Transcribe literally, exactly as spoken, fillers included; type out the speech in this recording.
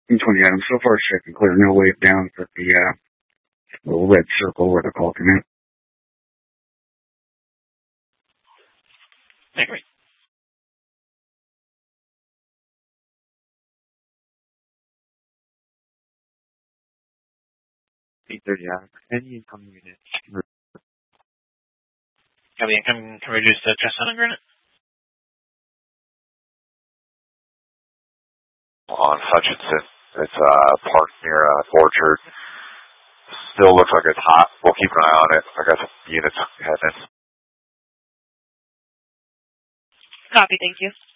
Each one, yeah, so far check and clear. No wave down at the uh, little red circle where the call came in. Angry. eight thirty, yeah. Any incoming unit? Have the income can reduce the trust on agreement? On Hutchinson. It's uh, parked near uh, Orchard. Still looks like it's hot. We'll keep an eye on it. I got some units heading in. Copy, thank you.